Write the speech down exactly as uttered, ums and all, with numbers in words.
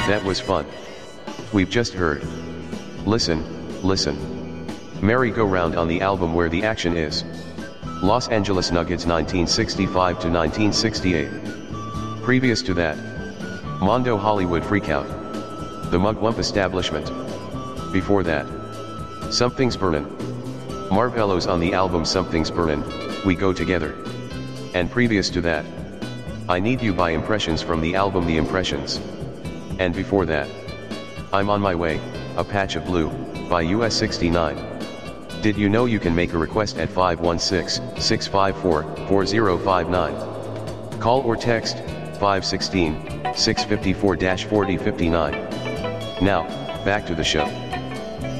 That was fun. We've just heard. Listen, listen. Merry-Go-Round on the album Where the Action Is. Los Angeles Nuggets nineteen sixty-five to nineteen sixty-eight. Previous to that, Mondo Hollywood Freakout. The Mugwump Establishment. Before that, Something's Burnin'. Marvello's on the album Something's Burnin', We Go Together. And previous to that, I Need You by Impressions from the album The Impressions. And before that, I'm on My Way, A Patch of Blue, by U S sixty-nine. Did you know you can make a request at five one six, six five four, four zero five nine? Call or text, five one six, six five four, four zero five nine. Now, back to the show.